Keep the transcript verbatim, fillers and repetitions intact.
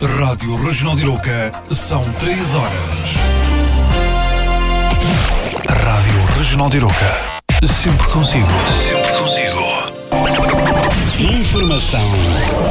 Rádio Regional de Iroca, são três horas. Rádio Regional de Iroca, sempre consigo, sempre consigo. Informação